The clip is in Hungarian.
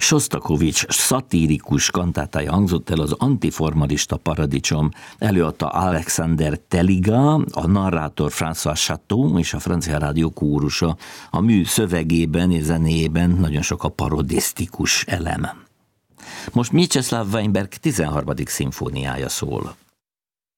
Sostakovich szatirikus kantátája hangzott el, az Antiformalista paradicsom. Előadta Alexander Teliga, a narrátor François Chateau és a Francia Rádió kórusa. A mű szövegében és zenéjében nagyon sok a parodisztikus elem. Most Mieczysław Weinberg 13. szimfóniája szól.